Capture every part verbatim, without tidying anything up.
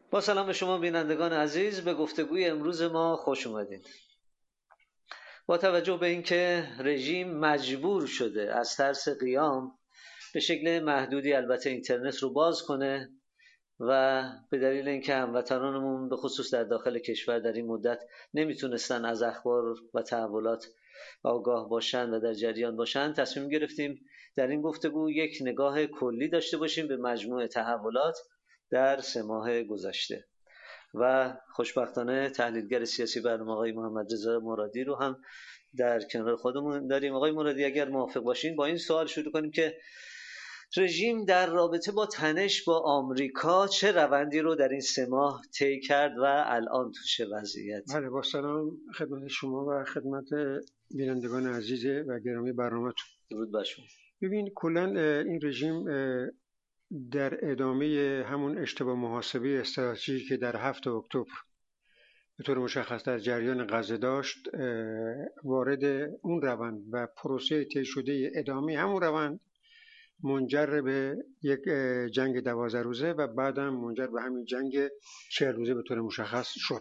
با سلام به شما بینندگان عزیز، به گفتگوی امروز ما خوش اومدین. با توجه به اینکه رژیم مجبور شده از ترس قیام به شکل محدودی البته اینترنت رو باز کنه و به دلیل اینکه هموطنانمون به خصوص در داخل کشور در این مدت نمیتونستن از اخبار و تحولات آگاه باشن و در جریان باشن، تصمیم گرفتیم در این گفتگو یک نگاه کلی داشته باشیم به مجموع تحولات در سه ماه گذشته و خوشبختانه تحلیلگر سیاسی برنامه آقای محمد رضا مرادی رو هم در کنار خودمون داریم. آقای مرادی، اگر موافق باشین با این سوال شروع کنیم که رژیم در رابطه با تنش با آمریکا چه روندی رو در این سه ماه طی کرد و الان تو چه وضعیت؟ بله، با سلام خدمت شما و خدمت بینندگان عزیز و گرامی برنامه‌تون. درود بر شما. ببین، کلا این رژیم در ادامه همون اشتباه محاسبه استراتژیکی که در هفتم اکتبر به طور مشخص در جریان غزه داشت، وارد اون روند و پروسه طی شده ادامه همون روند منجر به یک جنگ دوازده روزه و بعدم منجر به همین جنگ چهل روزه به طور مشخص شد.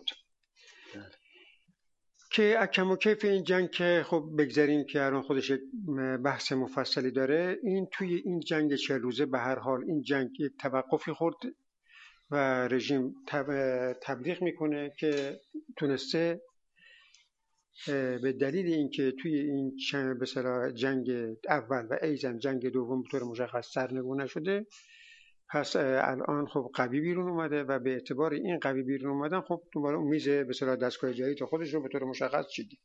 که اکم و کیف این جنگ که خب بگذاریم که الان خودش یک بحث مفصلی داره، این توی این جنگ چهل روزه به هر حال این جنگ یک توقفی خورد و رژیم تبلیغ میکنه که تونسته به دلیل اینکه توی این به اصطلاح جنگ اول و ایزن جنگ دوم به طور مشخص سرنگون نشده، پس الان خب قوی بیرون اومده و به اعتبار این قوی بیرون اومدن خب دوباره اون میز به اصطلاح دستگاه جدید خودش رو به طور مشخص چیدی.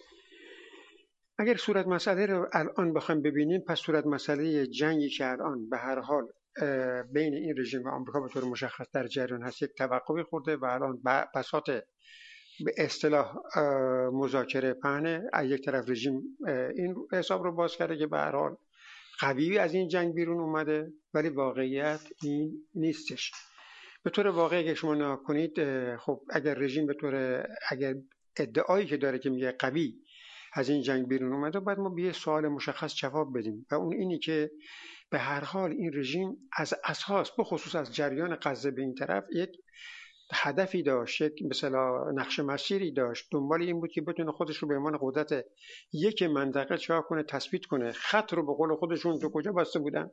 اگر صورت مسئله رو الان بخوایم ببینیم، پس صورت مسئله جنگی که الان به هر حال بین این رژیم و آمریکا به طور مشخص در جریان هست یک توقفی خورده و الان بساط به اصطلاح مذاکره پهنه. از یک طرف رژیم این حساب رو باز کرده که به هر حال قوی از این جنگ بیرون اومده، ولی واقعیت این نیستش. به طور واقعی که شما نگاه کنید، خب اگر رژیم به طور اگر ادعایی که داره که میگه قوی از این جنگ بیرون اومده، باید ما به یه سوال مشخص جواب بدیم و اون اینی که به هر حال این رژیم از اساس به خصوص از جریان غزه به این طرف یک هدفی داشت، یک مثلا نقشه مسیری داشت، دنبال این بود که بتونه خودش رو به عنوان قدرت یک منطقه چا کنه، تثبیت کنه. خط رو به قول خودشون تو کجا بسته بودن؟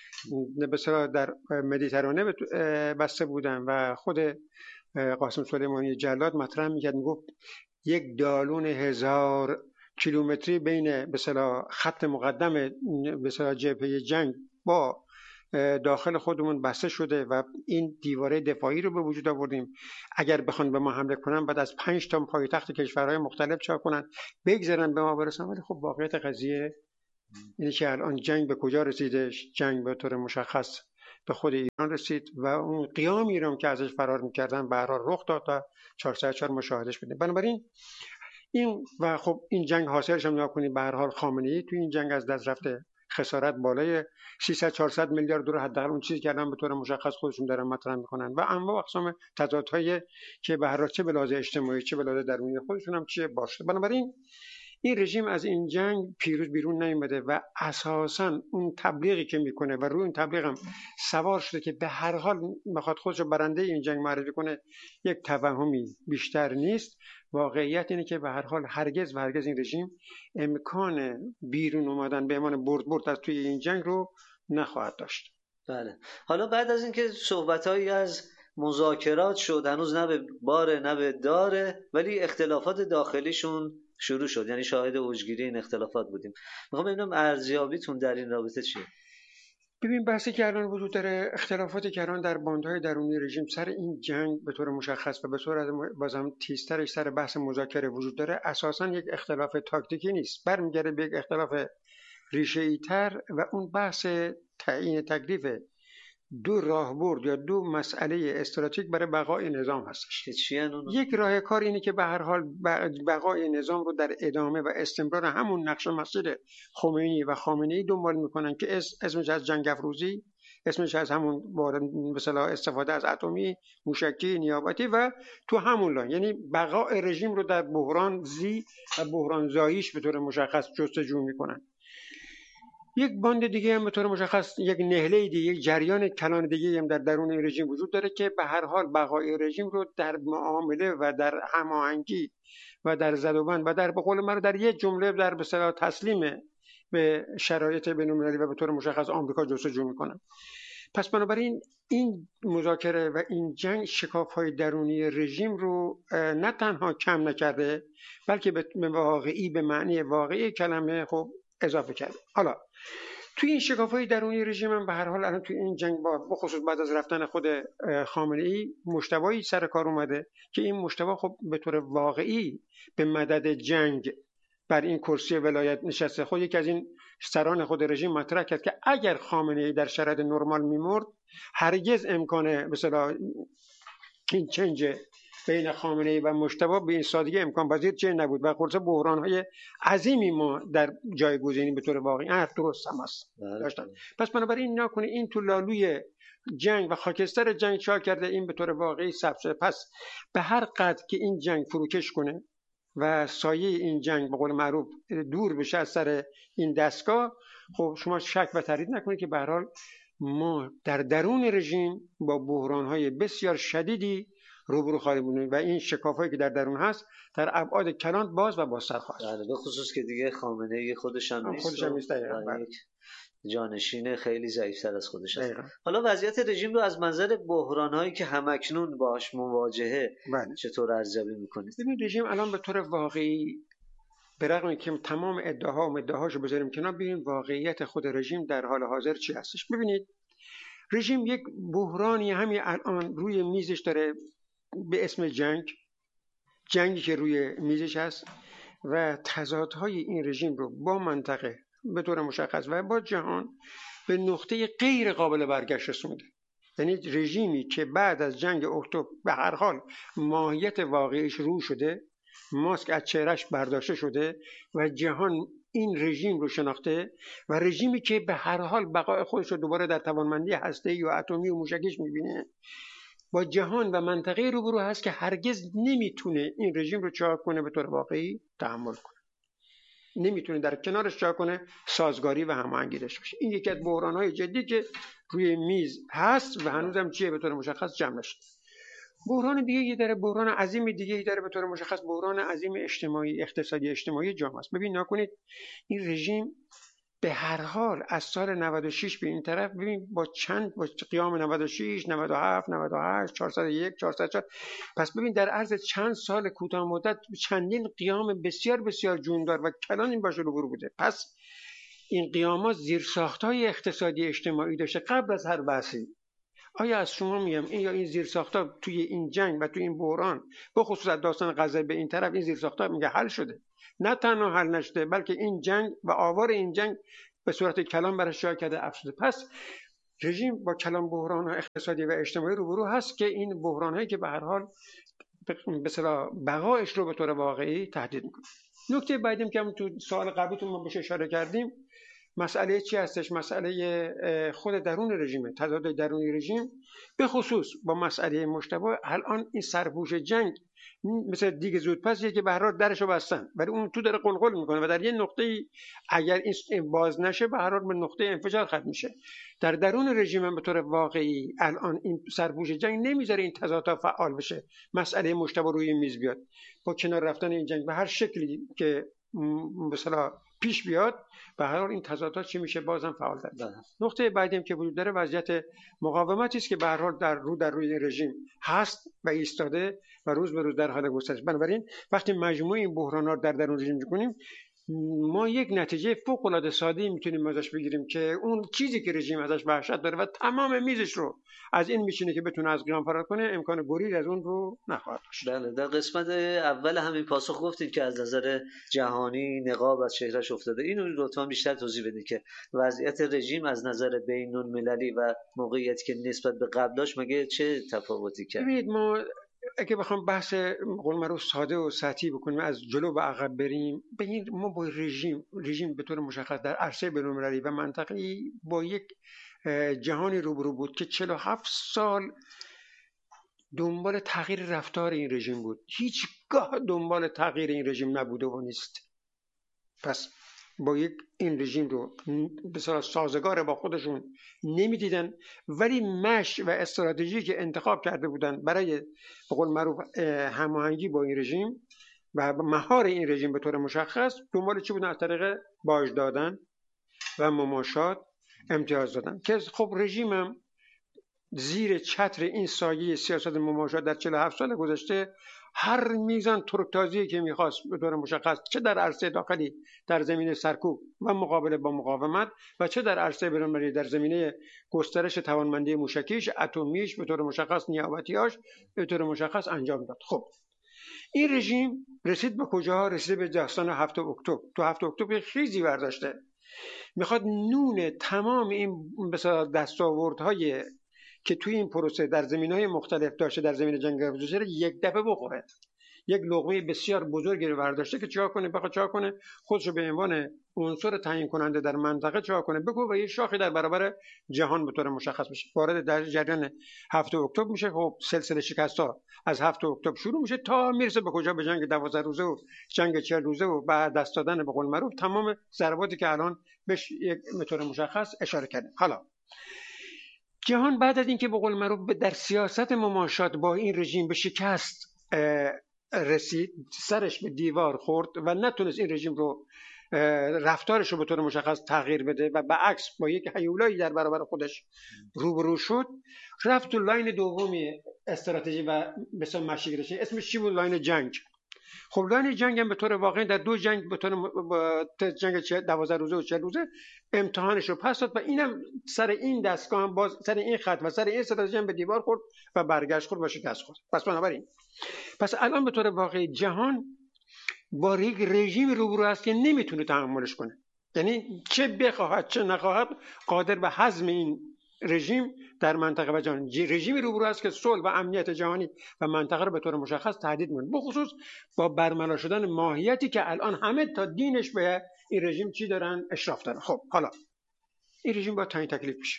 مثلا در مدیترانه بسته بودن و خود قاسم سلیمانی جلاد مطرح میکرد، میگفت یک دالون هزار کیلومتری بین مثلا خط مقدم مثلا جبهه جنگ با داخل خودمون بسته شده و این دیواره دفاعی رو به وجود آوردیم. اگر بخوان به ما حمله کنن بعد از پنج تا پایتخت کشورهای مختلف چا کنن، بگذارن به ما برسن. ولی خب واقعیت قضیه اینه که الان جنگ به کجا رسیده؟ جنگ به طور مشخص به خود ایران رسید و اون قیام ایران که ازش فرار میکردن به هر حال رخ داد تا چهارصد و چهار مشاهدش بده. بنابراین این و خب این جنگ حاصلش هم نگاه کنید، به هر حال خامنه‌ای تو این جنگ از دست رفته، خسارت بالای سیصد چهارصد میلیارد دلار حداقل اون چیزی که الان به طور مشخص خودشون دارن مطرح میکنن و انواع اقسام تضادهای که به هر حال چه به لحاظ اجتماعی چه به لحاظ درونی خودشون هم چیه باشه. بنابراین این رژیم از این جنگ پیروز بیرون نیامده و اساساً اون تبلیغی که میکنه و روی اون تبلیغ هم سوار شده که به هر حال میخواد خودش رو برنده این جنگ معرفی کنه، یک توهمی بیشتر نیست. واقعیت اینه که به هر حال هرگز و هرگز این رژیم امکان بیرون اومدن به امان برد برد از توی این جنگ رو نخواهد داشت. بله. حالا بعد از اینکه صحبت‌هایی از مذاکرات شد، هنوز نه به باره نه به داره، ولی اختلافات داخلیشون شروع شد، یعنی شاهد اوجگیری این اختلافات بودیم. میخوام ببینم ارزیابیتون در این رابطه چیه؟ ببین، بحثی که الان وجود داره، اختلافاتی که الان در باندهای درونی رژیم سر این جنگ به طور مشخص و به صورت بازم تیزترش سر بحث مذاکره وجود داره، اساساً یک اختلاف تاکتیکی نیست، برمیگرده به یک اختلاف ریشه‌ای تر و اون بحث تعیین تکلیف دو راهبرد یا دو مسئله استراتژیک برای بقای نظام هستش. یک راه کار اینه که به هر حال بقای نظام رو در ادامه و استمرار همون نقشه مسیر خمینی و خامنه‌ای دنبال میکنن که اسمش از جنگ افروزی، اسمش از همون مثلا استفاده از اتمی، موشکی، نیابتی و تو همون لاین، یعنی بقای رژیم رو در بحران زی و بحران زاییش به طور مشخص جستجو میکنن. یک باند دیگه هم به طور مشخص، یک نهله دیگه، یک جریان کلان دیگه هم در درون این رژیم وجود داره که به هر حال بقای رژیم رو در معامله و در هماهنگی و در زدوبند و در به قول من در یک جمله در به اصطلاح تسلیم به شرایط بین‌المللی و به طور مشخص آمریکا جستجو میکنن. پس بنابراین این مذاکره و این جنگ شکاف‌های درونی رژیم رو نه تنها کم نکرده، بلکه به واقعی، به معنی واقعی کلمه خب اضافه کرده. حالا توی این شکاف‌های درونی رژیم هم به هر حال الان توی این جنگ با بخصوص بعد از رفتن خود خامنه‌ای مجتبی سر کار اومده که این مجتبی خب به طور واقعی به مدد جنگ بر این کرسی ولایت نشسته. خود یکی از این سران خود رژیم مطرح کرد که اگر خامنه‌ای در شرایط نرمال میمرد هرگز امکان به اصطلاح این چنج بین خامنه‌ای و مجتبی به این سادگی امکان پذیر چه نبود و خلاصه بحران‌های عظیمی ما در جایگزینی به طور واقعی هر درست هم است داشتن. پس بنابراین نکنه این تو لالوی جنگ و خاکستر جنگ چا کرده، این به طور واقعی ثبت شده. پس به هر قدر که این جنگ فروکش کنه و سایه این جنگ به قول معروف دور بشه از سر این دستگاه، خب شما شک و تردید نکنید که به هر حال ما در درون رژیم با بحران‌های بسیار شدیدی روبرو خواهیم بود و این شکافایی که در درون هست در ابعاد کلان باز و بازتر خواهد شد. بله، به خصوص که دیگه خامنه‌ای خودش هم نیست، خودش هم نیست یک جانشین خیلی ضعیف‌تر از خودش هست. دقیقا. حالا وضعیت رژیم رو از منظر بحران‌هایی که همکنون باهاش مواجهه بله. چطور ارزیابی می‌کنید؟ ببین رژیم الان به طور واقعی به رغم اینکه تمام ادعاها و ادعاهاشو بذاریم کنار، ببینیم واقعیت خود رژیم در حال حاضر چی هستش. ببینید رژیم یک بحرانی همین الان روی میزش داره به اسم جنگ، جنگی که روی میزش هست و تضادهای این رژیم رو با منطقه به طور مشخص و با جهان به نقطه غیر قابل برگشت رسونده. یعنی رژیمی که بعد از جنگ اکتبر به هر حال ماهیت واقعیش رو شده، ماسک از چهرش برداشته شده و جهان این رژیم رو شناخته و رژیمی که به هر حال بقای خودش رو دوباره در توانمندی هسته‌ای و اتمی و موشکیش می‌بینه، با جهان و منطقه روبرو هست که هرگز نمیتونه این رژیم رو چاق کنه، به طور واقعی تحمل کنه، نمیتونه در کنارش چاق کنه، سازگاری و هماهنگی داشته باشه. این یکی از بحران‌های جدی که روی میز هست و هنوزم چیه به طور مشخص جمع نشده. بحران دیگه ای داره، بحران عظیم دیگه ای داره به طور مشخص، بحران عظیم اجتماعی، اقتصادی اجتماعی جامعه است. ببین نکنید این رژیم به هر حال از سال نود و شش به این طرف، ببین با چند با قیام نود و شش، نود و هفت، نود و هشت، چهارصد و یک، چهارصد و چهار، پس ببین در عرض چند سال کوتاه مدت چندین قیام بسیار بسیار جوندار و کلان این باشه روبرو بوده. پس این قیامات زیرساخت‌های اقتصادی اجتماعی داشته قبل از هر بحثی. آیا از شما میگم این یا این زیرساخت‌ها توی این جنگ و توی این بحران به خصوص داستان غزه به این طرف این زیرساخت‌ها میگه حل شده؟ نه تنها حل نشده بلکه این جنگ و آوار این جنگ به صورت کلان برش جای کرده افسوده. پس رژیم با کلان بحران اقتصادی و اجتماعی روبرو هست که این بحران‌هایی که به هر حال به اصطلاح بقایش رو به طور واقعی تهدید می‌کنه. نکته بعدی که هم تو سوال قبلیتون ما بهش اشاره کردیم، مسئله چی هستش؟ مسئله خود درون رژیمه، تضاد درون رژیم به خصوص با مسئله مجتبی. الان این سرپوش جنگ مثل دیگه زودپسیه که به هر حال درشو بستن، ولی اون تو داره قلقل میکنه و در یه نقطه اگر این باز نشه به هر حال به نقطه انفجار ختم میشه. در درون رژیم به طور واقعی الان این سرپوش جنگ نمیذاره این تضادها فعال بشه، مسئله مجتبی روی میز بیاد. با کنار رفتن این جنگ به هر شکلی که مثلا پیش بیاد به هر حال این تضادها چی میشه بازم فعال تر. نقطه بعدی هم که وجود داره وضعیت مقاومتی است که به هر حال در رو در روی رژیم هست و ایستاده و روز به روز در حال گسترش. بنابراین وقتی مجموع این بحران‌ها رو در درون رژیم کنیم، ما یک نتیجه فوق العاده ساده‌ای میتونیم ازش بگیریم که اون چیزی که رژیم ازش وحشت داره و تمام میزش رو از این میشینه که بتونه از قیام فرار کنه، امکان گریز از اون رو نخواهد داشت. بله، در قسمت اول همین پاسخ گفتید که از نظر جهانی نقاب از چهرهش افتاده. اینو لطفا بیشتر توضیح بدید که وضعیت رژیم از نظر بین‌المللی و موقعیتی که نسبت به قبلاش مگه چه تفاوتی کرد؟ ببینید ما اگه بخوام بحث قول معروف ساده و سطحی بکنیم، از جلو به عقب بریم، ببینید ما با رژیم رژیم به طور مشخص در عرصه بین‌المللی و منطقه‌ای با یک جهانی روبرو بود که چهل و هفت سال دنبال تغییر رفتار این رژیم بود، هیچگاه دنبال تغییر این رژیم نبوده و نیست. پس با یک این رژیم رو بسیار سازگار با خودشون نمیدیدن، ولی مش و استراتژی که انتخاب کرده بودن برای به قول معروف هماهنگی با این رژیم و مهار این رژیم به طور مشخص دنبال چی بودن؟ از طریق باج دادن و مماشات امتیاز دادن که خب رژیمم زیر چتر این سایه سیاست مماشات در چهل و هفت سال گذشته هر میزان ترکتازی که میخواست به طور مشخص، چه در عرصه داخلی در زمینه سرکوب و مقابله با مقاومت و چه در عرصه بین‌المللی در زمینه گسترش توانمندی موشکیش، اتمیش، به طور مشخص نیابتیاش به طور مشخص انجام داد. خب این رژیم رسید به کجا؟ رسید به داستان هفت اکتبر. تو هفت اکتبر خیزی برداشته، میخواد نون تمام این دستاوردهای که توی این پروسه در زمینهای مختلف داشته در زمین جنگ گذشته یک دفعه بخوره. یک لقمه بسیار بزرگی رو برداشته که چیکار کنه؟ بخواد چیکار کنه؟ خودشو به عنوان عنصر تعیین کننده در منطقه چیکار کنه؟ بگو و یه شاخی در برابر جهان به طور مشخص بشه. وارد در جریان هفت اکتبر میشه. خب سلسله شکست‌ها از هفت اکتبر شروع میشه تا میرسه به کجا؟ به جنگ دوازده روزه و جنگ چهل روزه و بعد دست دادن به قول معروف تمام ضرباتی که الان بهش یک به طور مشخص اشاره کردیم. حالا جهان بعد از اینکه به قول معروف در سیاست مماشات با این رژیم به شکست رسید، سرش به دیوار خورد و نتونست این رژیم رو رفتارش رو به طور مشخص تغییر بده و بعکس با یک هیولایی در برابر خودش روبرو شد، رفت تو لاین دومی استراتژی و بسیار مشی رسید. اسمش چی بود؟ لاین جنگ. خب لاین جنگ هم به طور واقعی در دو جنگ به طور جنگ دوازده روزه و چهل روزه امتحانش رو پس داد و اینم سر این دستگاه هم باز سر این خط و سر این استراتژی هم به دیوار خورد و برگشت خورد و شکست خورد. پس بنابراین پس الان به طور واقعی جهان با یک رژیم روبرو است که نمیتونه تحملش کنه. یعنی چه بخواهد چه نخواهد قادر به هضم این رژیم در منطقه و جهان. رژیمی روبرو است که صلح و امنیت جهانی و منطقه رو به طور مشخص تهدید می‌کنه، بخصوص با برملا شدن ماهیتی که الان همه تا دینش به این رژیم چی دارن؟ اشراف دارن. خب حالا این رژیم با تعیین تکلیف میشه.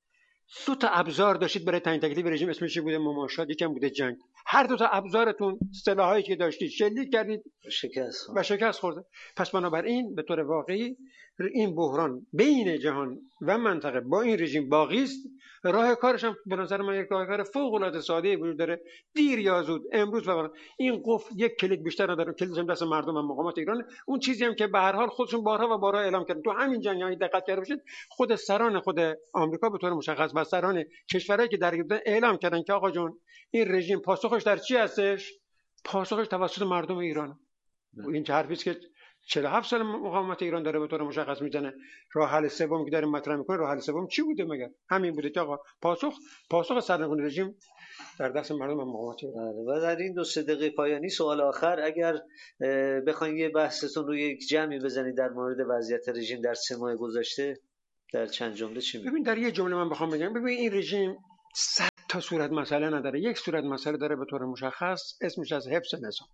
دو تا ابزار داشتید برای تعیین تکلیف رژیم، اسمش چی بوده؟ مماشات، یکم بوده جنگ. هر دو تا ابزارتون سلاحایی که داشتید شلیک کردید شکست و شکست خورده. پس بنابراین به طور واقعی این بحران بین جهان و منطقه با این رژیم باقی است. راه کارش هم به نظر من یک راه کار فوق العاده ساده وجود داره. دیر یا زود امروز و این قفل یک کلید بیشتر نداره، کلیدش هم دست مردم و مقامات ایران. اون چیزی هم که به هر حال خودشون بارها و بارها اعلام کردن تو همین جنگ های دقت کرده باشید، خود سران خود آمریکا به طور مشخص و سران کشورهایی که درگیر بودن اعلام کردن که آقا جون این رژیم پاسخش در چی هستش؟ پاسخش توسط مردم ایران. این حرفی است که چهل و هفت سال مقاومت ایران داره به طور مشخص میزنه. راه حل سوم که داره مطرح میکنه، راه حل سوم چی بوده مگر؟ همین بوده که آقا پاسخ پاسخ سرنگون رژیم در دست مردم و مقاومت ایران. و در این دو سه دقیقه پایانی سوال آخر، اگر بخواید یه بحثتون رو یک جمعی بزنید در مورد وضعیت رژیم در سه ماه گذشته، در چند جمله چی میگید؟ ببین در یه جمله من بخوام بگم، ببین این رژیم صد تا صورت مسئله نداره، یک صورت مسئله داره به طور مشخص، اسمش از حفظ نظام.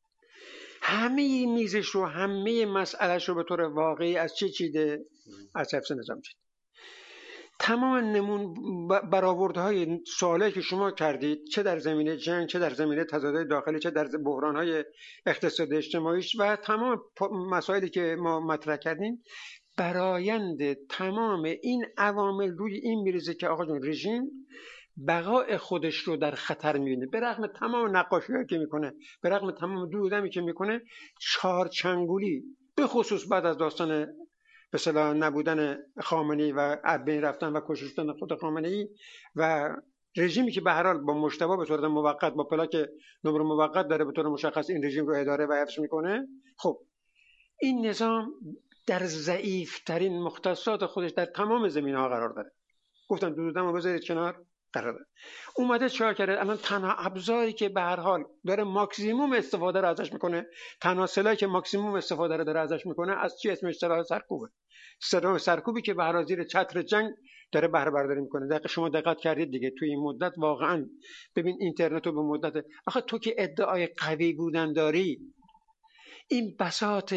همه میزش رو، همه مسئلهش رو به طور واقعی از چه چیده؟ از حفظ نظام چیده. تمام نمون برآوردهای سوالایی که شما کردید، چه در زمینه جنگ، چه در زمینه تضادهای داخلی، چه در بحرانهای اقتصادی اجتماعیش و تمام مسائلی که ما مطرح کردیم، برآیند تمام این عوامل روی این میریزه که آقا جون رژیم بقای خودش رو در خطر میبینه. به رغم تمام نقاشی‌هایی که میکنه، به رغم تمام دودمی که میکنه، چارچنگولی به خصوص بعد از داستان به اصطلاح نبودن خامنه‌ای و از بین رفتن و کشته شدن خود خامنه‌ای و رژیمی که به هر حال با مجتبی به صورت موقت با پلاک نمره موقت داره به طور مشخص این رژیم رو اداره و حفظ میکنه. خب این نظام در ضعیف‌ترین مختصات خودش در تمام زمینه‌ها قرار داره. گفتم دودم رو بذارید کنار، قرار داره. اومده چهار کرده الان تنها ابزاری که به هر حال داره ماکسیموم استفاده رو ازش میکنه، تنها سلاحی که ماکسیموم استفاده رو داره ازش میکنه، از چی؟ اسمش سلاح سرکوبه. سلاح سرکوبی که به هر حال زیر چتر جنگ داره بهره برداری میکنه. دقیقاً شما دقت کردید دیگه توی این مدت واقعاً ببین اینترنت رو به مدت، آخه تو که ادعای قوی بودن داری، این بساط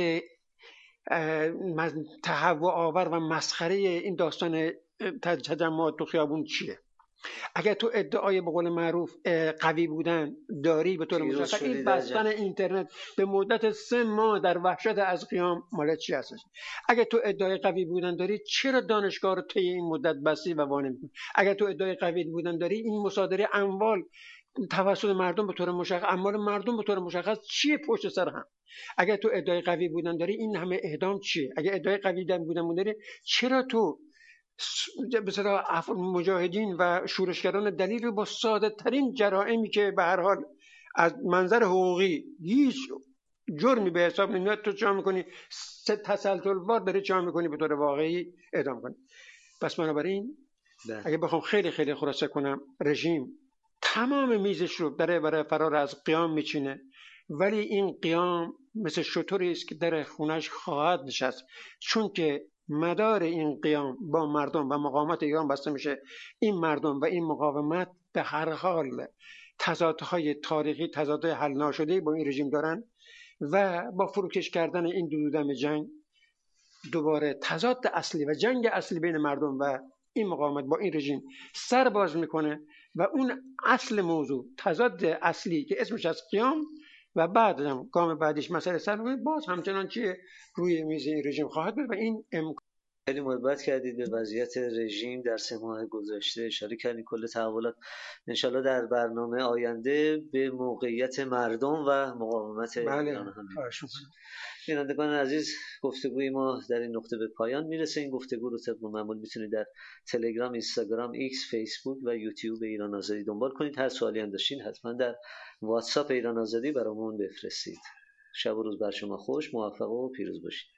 تهوع آور و مسخره این داستان تجمعات تو خیابون چیه؟ اگر تو ادعای به قول معروف قوی بودن داری به طور پیروز مشخص، شدی این در بستن جنگ. اینترنت به مدت سه ماه در وحشت از قیام مال چی هستش؟ اگر تو ادعای قوی بودن داری چرا دانشگاه رو طی این مدت بستی و وانه میکنی؟ اگر تو ادعای قوی بودن داری این مصادره اموال توسط مردم به طور مشخص، اموال مردم به طور مشخص چیه پشت سر هم؟ اگر تو ادعای قوی بودن داری این همه اعدام چیه؟ اگر ادعای قوی بودن داری چرا تو به اصطلاح مجاهدین و شورشگران دلیل رو با ساده ترین جرائمی که به هر حال از منظر حقوقی هیچ جرمی به حساب نمیاد تو چا میکنی تسلسلوار داری چا میکنی به طور واقعی اعدام کنی؟ پس بنابراین اگه بخوام خیلی خیلی خلاصه کنم، رژیم تمام میزش رو برای برای فرار از قیام میچینه، ولی این قیام مثل شطوری است که در خونش خواهد نشست، چون که مدار این قیام با مردم و مقاومت ایران بسته میشه. این مردم و این مقاومت به هر حال تضادهای تاریخی، تضادهای حل ناشده با این رژیم دارن و با فروکش کردن این دو دم جنگ دوباره تضاد اصلی و جنگ اصلی بین مردم و این مقاومت با این رژیم سر باز میکنه و اون اصل موضوع، تضاد اصلی که اسمش از قیام و بعد هم گام بعدیش مسئله سر باز همچنان چیه روی میز این رژیم خواهد بود و این امکان. خیلی محبت کردید به وضعیت رژیم در سه ماه گذشته، اشاره کردید کل تحولات. انشالله در برنامه آینده به موقعیت مردم و مقاومت بله. ایران هم بینندگان عزیز، گفتگوی ما در این نقطه به پایان میرسه. این گفتگو رو طبق معمول میتونید در تلگرام، اینستاگرام، ایکس، فیسبوک و یوتیوب ایران آزادی دنبال کنید. هر سوالی هم داشتین حتما در واتساپ ایران آزادی برامون بفرستید. شب و روز بر شما خوش، موفق و پیروز باشید.